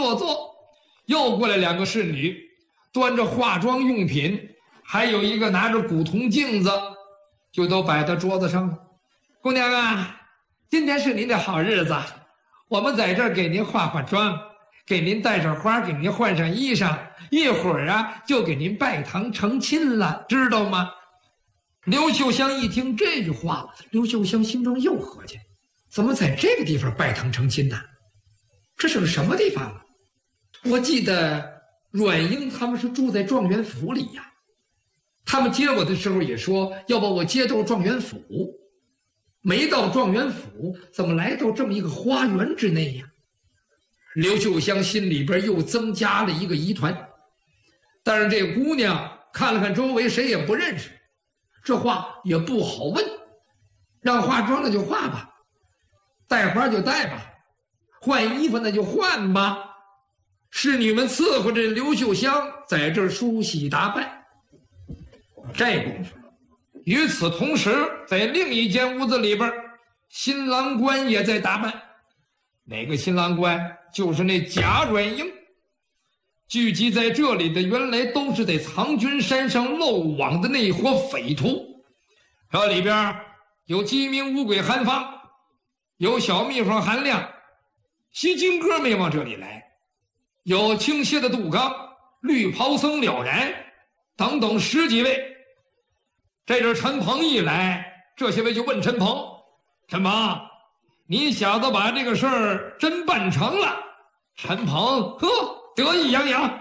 落座，又过来2个侍女，端着化妆用品，还有一个拿着古铜镜子，就都摆到桌子上了。姑娘啊，今天是您的好日子，我们在这儿给您化化妆，给您戴上花，给您换上衣裳，一会儿啊就给您拜堂成亲了，知道吗？刘秀香一听这句话，刘秀香心中又合计，怎么在这个地方拜堂成亲呢？这是个什么地方啊？我记得阮英他们是住在状元府里呀，他们接我的时候也说要把我接到状元府，没到状元府，怎么来到这么一个花园之内呀？刘秀香心里边又增加了一个疑团。但是这个姑娘看了看周围，谁也不认识，这话也不好问，让化妆的就化吧，戴花就戴吧，换衣服那就换吧。侍女们伺候着刘秀香在这儿梳洗打扮。这功夫，与此同时，在另一间屋子里边，新郎官也在打扮。哪个新郎官？就是那贾阮英。聚集在这里的原来都是在藏军山上漏网的那伙匪徒，这里边有鸡鸣乌鬼韩芳，有小蜜蜂韩亮，西京哥没往这里来，有倾斜的杜刚，绿袍僧了然等等10几位。这阵陈鹏一来，这些位就问陈鹏：陈鹏，你小子把这个事儿真办成了？陈鹏呵得意洋洋，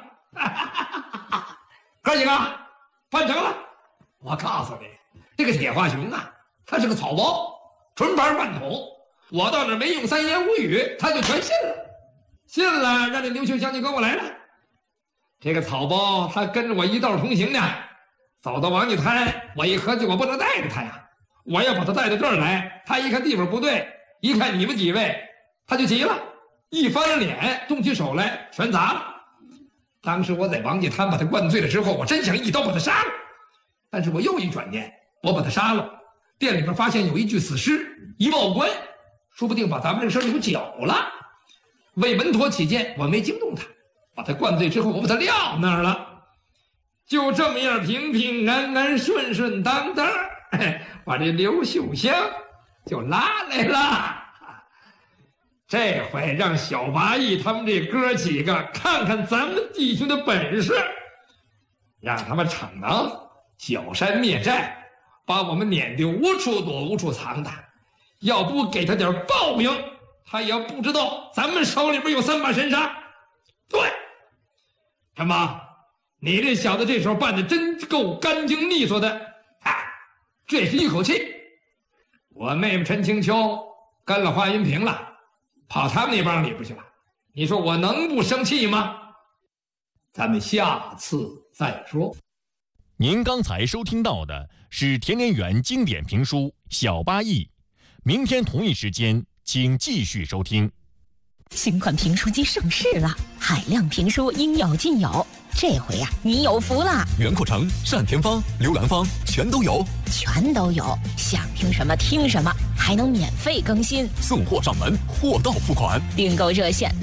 哥几个办成了。我告诉你，这个铁花熊啊，他是个草包，纯盘饭桶。我到那没用3言5语，他就全信了。信了，让这刘秀香就跟我来了。这个草包他跟着我一道同行呢，走到王家滩，我一合计，我不能带着他呀，我要把他带到这儿来，他一看地方不对，一看你们几位，他就急了，一翻脸，动起手来，全砸了。当时我在王家滩把他灌醉了之后，我真想一刀把他杀了，但是我又一转念，我把他杀了，店里边发现有一具死尸，一报官，说不定把咱们这事儿有搅了。为稳妥起见，我没惊动他，把他灌醉之后，我把他撂那儿了。就这么样，平平安安，顺顺当当，把这刘秀香就拉来了。这回让小八义他们这哥几个看看咱们弟兄的本事，让他们逞能剿山灭寨，把我们撵得无处躲无处藏的。要不给他点报应，他也不知道咱们手里边有3把神杀。对，什么？你这小子这手办的真够干净利索的，哎，这是一口气。我妹妹陈清秋跟了华云平了，跑他们那帮里边去了，你说我能不生气吗？咱们下次再说。 您刚才收听到的是田连元经典评书《小八义》，明天同一时间请继续收听。 新款评书机上市了，海量评书应有尽有。这回呀，你有福了！ 袁阔成、单田芳、刘兰芳全都有， 全都有，想听什么听什么，还能免费更新， 送货上门，货到付款。 订购热线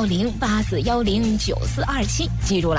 01084109427，记住了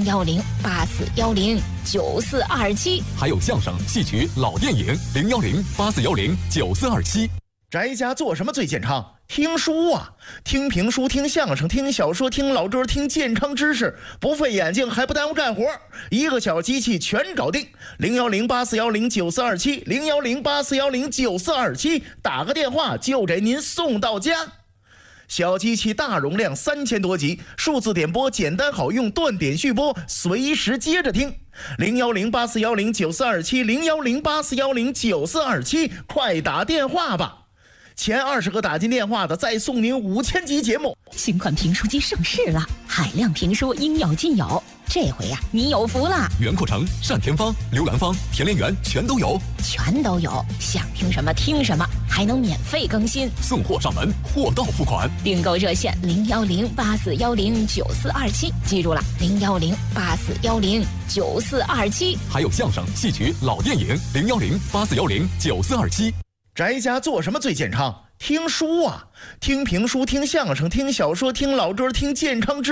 ，01084109427。 还有相声、戏曲、老电影，01084109427。 宅家做什么最健康？听书啊，听评书，听相声，听小说，听老歌，听健康知识，不费眼睛还不耽误干活，一个小机器全搞定。01084109427 01084109427，打个电话就给您送到家。小机器大容量3000多集，数字点播简单好用，断点续播，随时接着听。01084109427 01084109427，快打电话吧。前20个打进电话的，再送您5000集节目。 新款评书机上市了，海量评书应有尽有。这回呀，你有福了！ 袁阔成、单田芳、刘兰芳、田连元全都有， 全都有，想听什么听什么，还能免费更新， 送货上门，货到付款。 订购热线01084109427，记住了，01084109427。 还有相声、戏曲、老电影，01084109427。 宅家做什么最健康？听书啊，听评书，听相声，听小说，听老歌，听健康知识。